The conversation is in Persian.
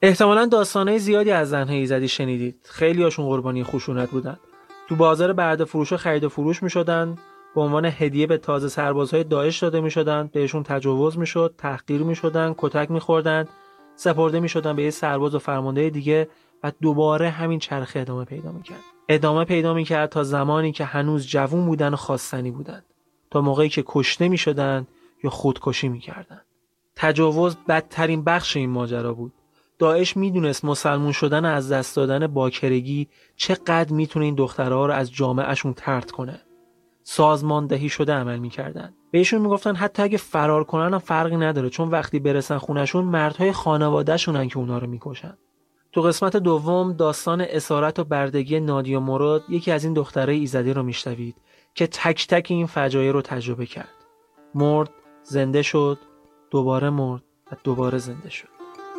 احتمالاً داستانهای زیادی از زن‌های ایزدی شنیدید. خیلی‌هاشون قربانی خشونت بودن. تو بازار برده فروشا خرید و فروش می‌شدن، به عنوان هدیه به تازه سربازهای داعش داده می‌شدن، بهشون تجاوز می‌شد، تحقیر می‌شدن، کتک می‌خوردن، سپرده می‌شدن به یه سرباز و فرمانده دیگه و دوباره همین چرخه ادامه پیدا می‌کرد تا زمانی که هنوز جوون بودن و خواستنی بودن، تا موقعی که کشته می‌شدن یا خودکشی می‌کردن. تجاوز بدترین بخش این ماجرا بود. داعش میدونست مسلمون شدن از دست دادن باکرگی چقدر میتونه این دخترها رو از جامعهشون طرد کنه. سازماندهی شده عمل میکردن. بهشون میگفتن حتی اگه فرار کنن هم فرقی نداره، چون وقتی برسن خونشون مردهای خانواده‌شونن که اونا رو میکشن. تو قسمت دوم داستان اسارت و بردگی نادیا مراد، یکی از این دخترای ایزدی رو میشنوید که تک تک این فجایع رو تجربه کرد. مرد، زنده شد، دوباره مرد و دوباره زنده شد.